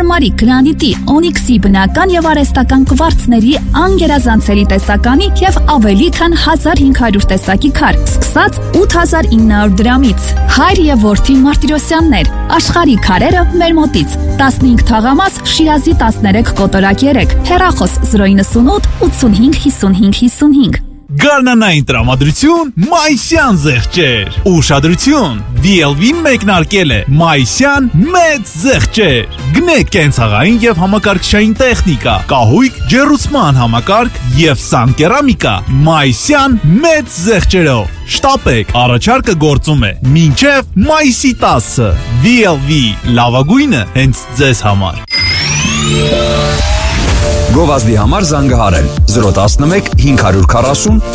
մարմարի, գրանիտի, օնիքսի, բնական եւ արհեստական կվարցների, անգերազանցերի տեսականի եւ ավելի քան 1500 տեսակի քար, սկսած 8900 դրամից։ Հայր եւ որդի Մարտիրոսյաններ, աշխարհի քարերը մեր մոտից։ 15 թաղամաս, Շիրազի 13 կոտորակ 3, հեռախոս 098 85 55 55։ Գարնանային տրամադրություն Մայսյան զեղչեր։ Ուշադրություն, VLV-ն մեկնարկել է Մայսյան մեծ զեղչեր։ Գնեք կենցաղային եւ համակարգչային տեխնիկա, կահույք, ջեռուցման համակարգ եւ սանկերամիկա Մայսյան մեծ զեղչերով։ Շտապեք, առաջարկը գործում է մինչև մայիսի 10-ը։ VLV լավագույնը հենց ձեզ համար։ Գովազդի համար զանգահարել 011 540